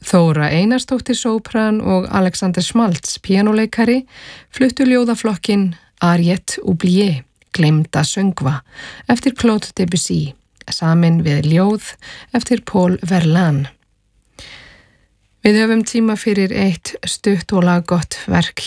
Þóra Einarsdóttir sópran og Alexander Schmaltz píanóleikari fluttu ljóðaflokkin Ariette oubliée, gleymda söngva, eftir Claude Debussy, samin við ljóð eftir Paul Verlaine. Við höfum tíma fyrir eitt stutt og laggott verk